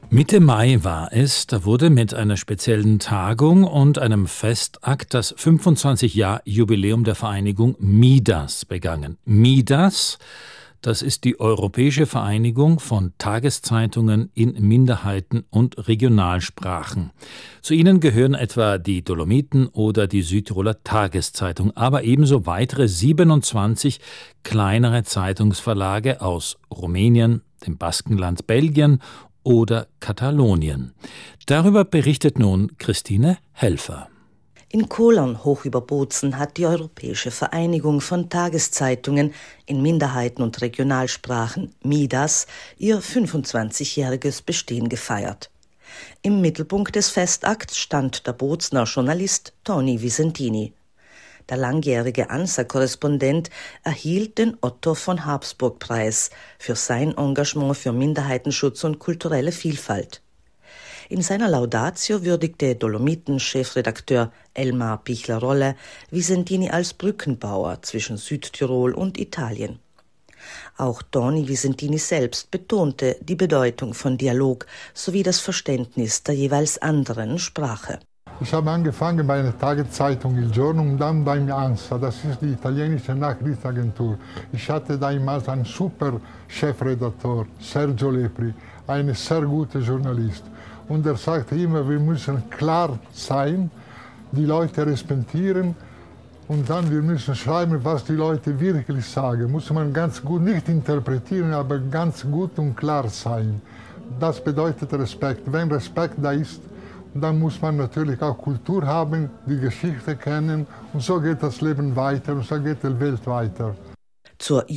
Mitte Mai war es, da wurde mit einer speziellen Tagung und einem Festakt das 25-Jahr-Jubiläum der Vereinigung Midas begangen. Midas, das ist die Europäische Vereinigung von Tageszeitungen in Minderheiten- und Regionalsprachen. Zu ihnen gehören etwa die Dolomiten oder die Südtiroler Tageszeitung, aber ebenso weitere 27 kleinere Zeitungsverlage aus Rumänien, dem Baskenland Belgien oder Katalonien. Darüber berichtet nun Christine Helfer. In Kollern hoch über Bozen hat die Europäische Vereinigung von Tageszeitungen in Minderheiten- und Regionalsprachen Midas ihr 25-jähriges Bestehen gefeiert. Im Mittelpunkt des Festakts stand der Bozener Journalist Toni Visentini. Der langjährige ANSA-Korrespondent erhielt den Otto von Habsburg-Preis für sein Engagement für Minderheitenschutz und kulturelle Vielfalt. In seiner Laudatio würdigte Dolomiten-Chefredakteur Elmar Pichler-Rolle Visentini als Brückenbauer zwischen Südtirol und Italien. Auch Toni Visentini selbst betonte die Bedeutung von Dialog sowie das Verständnis der jeweils anderen Sprache. Ich habe angefangen bei einer Tageszeitung Il Giorno und dann beim ANSA, das ist die italienische Nachrichtenagentur. Ich hatte damals einen super Chefredakteur, Sergio Lepri, ein sehr guter Journalist. Und er sagte immer, wir müssen klar sein, die Leute respektieren und dann wir müssen schreiben, was die Leute wirklich sagen. Muss man ganz gut, nicht interpretieren, aber ganz gut und klar sein. Das bedeutet Respekt. Wenn Respekt da ist, dann muss man natürlich auch Kultur haben, die Geschichte kennen und so geht das Leben weiter und so geht die Welt weiter. Zur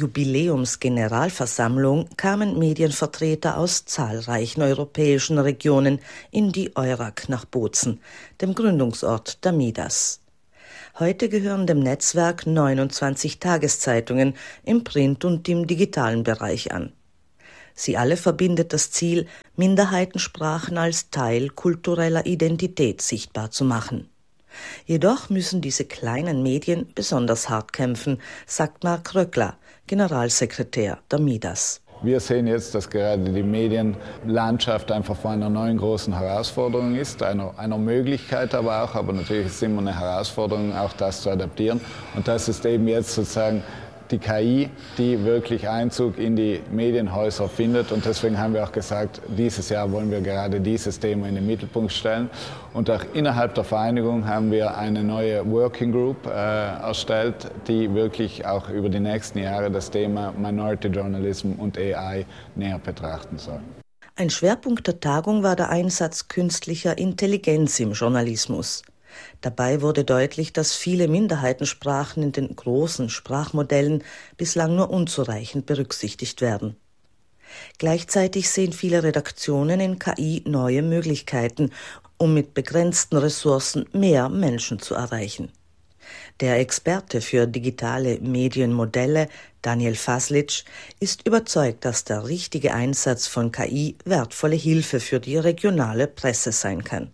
Jubiläumsgeneralversammlung kamen Medienvertreter aus zahlreichen europäischen Regionen in die EURAC nach Bozen, dem Gründungsort der Midas. Heute gehören dem Netzwerk 29 Tageszeitungen im Print- und im digitalen Bereich an. Sie alle verbindet das Ziel, Minderheitensprachen als Teil kultureller Identität sichtbar zu machen. Jedoch müssen diese kleinen Medien besonders hart kämpfen, sagt Marc Röckler, Generalsekretär der Midas. Wir sehen jetzt, dass gerade die Medienlandschaft einfach vor einer neuen großen Herausforderung ist, einer Möglichkeit aber natürlich ist es immer eine Herausforderung, auch das zu adaptieren. Und das ist eben jetzt sozusagen die KI, die wirklich Einzug in die Medienhäuser findet. Und deswegen haben wir auch gesagt, dieses Jahr wollen wir gerade dieses Thema in den Mittelpunkt stellen. Und auch innerhalb der Vereinigung haben wir eine neue Working Group erstellt, die wirklich auch über die nächsten Jahre das Thema Minority Journalism und AI näher betrachten soll. Ein Schwerpunkt der Tagung war der Einsatz künstlicher Intelligenz im Journalismus. Dabei wurde deutlich, dass viele Minderheitensprachen in den großen Sprachmodellen bislang nur unzureichend berücksichtigt werden. Gleichzeitig sehen viele Redaktionen in KI neue Möglichkeiten, um mit begrenzten Ressourcen mehr Menschen zu erreichen. Der Experte für digitale Medienmodelle, Daniel Faslic, ist überzeugt, dass der richtige Einsatz von KI wertvolle Hilfe für die regionale Presse sein kann.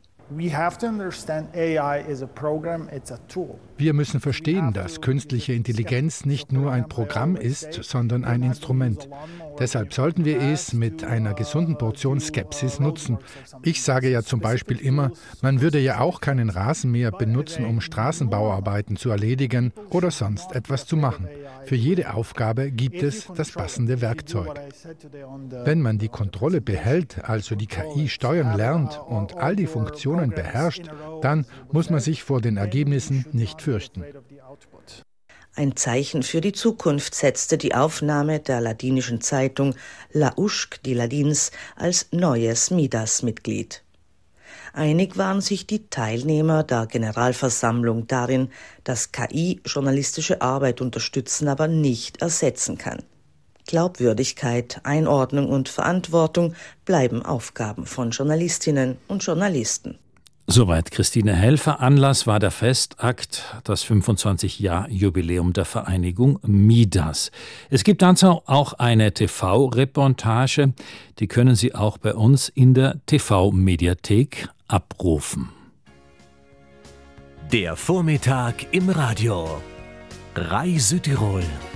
Wir müssen verstehen, dass künstliche Intelligenz nicht nur ein Programm ist, sondern ein Instrument. Deshalb sollten wir es mit einer gesunden Portion Skepsis nutzen. Ich sage ja zum Beispiel immer, man würde ja auch keinen Rasenmäher benutzen, um Straßenbauarbeiten zu erledigen oder sonst etwas zu machen. Für jede Aufgabe gibt es das passende Werkzeug. Wenn man die Kontrolle behält, also die KI steuern lernt und all die Funktionen beherrscht, dann muss man sich vor den Ergebnissen nicht fürchten. Ein Zeichen für die Zukunft setzte die Aufnahme der ladinischen Zeitung La Ușc di Ladins als neues Midas-Mitglied. Einig waren sich die Teilnehmer der Generalversammlung darin, dass KI journalistische Arbeit unterstützen, aber nicht ersetzen kann. Glaubwürdigkeit, Einordnung und Verantwortung bleiben Aufgaben von Journalistinnen und Journalisten. Soweit Christine Helfer. Anlass war der Festakt, das 25-Jahr-Jubiläum der Vereinigung Midas. Es gibt dazu auch eine TV-Reportage, die können Sie auch bei uns in der TV-Mediathek abrufen. Der Vormittag im Radio. RAI Südtirol.